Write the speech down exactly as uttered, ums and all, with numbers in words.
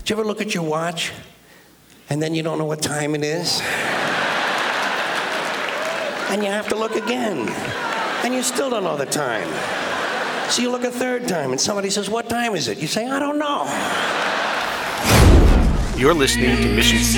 Do you ever look at your watch and then you don't know what time it is? And you have to look again. And you still don't know the time. So you look a third time and somebody says, what time is it? You say, I don't know. You're listening to Mission